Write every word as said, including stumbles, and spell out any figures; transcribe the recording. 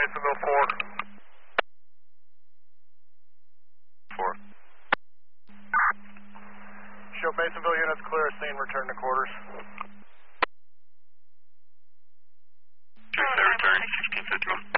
Masonville four. four. Show Masonville units clear scene, return to quarters. Return, return. fifteen fifty-one.